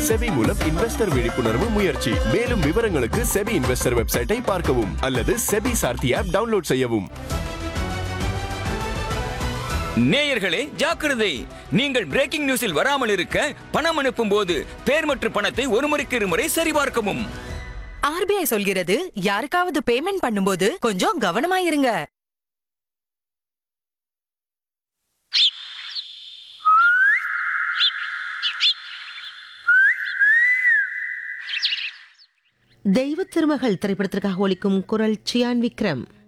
SEBI மூலம் investor விழிப்புணர்வு முயற்சி. மேலும் விவரங்களுக்கு செபி இன்வெஸ்டர் வெப்சைட்டை பார்க்கவும் அல்லது செபி சார்த்தி ஆப் டவுன்லோட் செய்யவும். நேயர்களே ஜாக்கிரதை, நீங்கள் பிரேக்கிங் நியூஸில் வராமல் இருக்க பணம் அனுப்பும் போது பேர் மற்றும் பணத்தை ஒரு முறைக்கு இருமுறை சரிபார்க்கவும். ஆர்பிஐ சொல்கிறது, யாருக்காவது பேமெண்ட் பண்ணும்போது கொஞ்சம் கவனமாயிருங்க. தெய்வ திருமகள் திரைப்படத்திற்காக ஒலிக்கும் குரல் சியான் விக்ரம்.